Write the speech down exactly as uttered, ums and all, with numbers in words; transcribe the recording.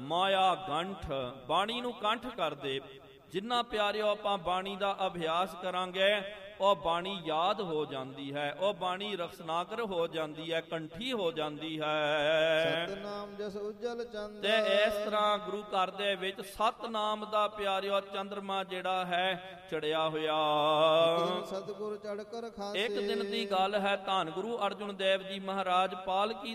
ਮਾਇਆ ਗੰਠ, ਬਾਣੀ ਨੂੰ ਕੰਠ ਕਰ ਦੇ। ਜਿੰਨਾ ਪਿਆਰਿਓ ਆਪਾਂ ਬਾਣੀ ਦਾ ਅਭਿਆਸ ਕਰਾਂਗੇ ਉਹ ਬਾਣੀ ਯਾਦ ਹੋ ਜਾਂਦੀ ਹੈ, ਉਹ ਬਾਣੀ ਰਖਸਨਾਕਰ ਹੋ ਜਾਂਦੀ ਹੈ, ਕੰਠੀ ਹੋ ਜਾਂਦੀ ਹੈ। ਸਤਨਾਮ ਜਸ ਉਜਲ ਚੰਦ। ਤੇ ਇਸ ਤਰ੍ਹਾਂ ਗੁਰੂ ਘਰ ਦੇ ਵਿੱਚ ਸਤਨਾਮ ਦਾ ਪਿਆਰਿਓ ਚੰਦਰਮਾ ਜਿਹੜਾ ਹੈ ਚੜਿਆ ਹੋਇਆ। ਸਤਿਗੁਰ ਚੜ ਕਰ ਖਾਸੇ। ਇੱਕ ਦਿਨ ਦੀ ਗੱਲ ਹੈ, ਧੰਨ ਗੁਰੂ ਅਰਜੁਨ ਦੇਵ ਜੀ ਮਹਾਰਾਜ ਪਾਲਕੀ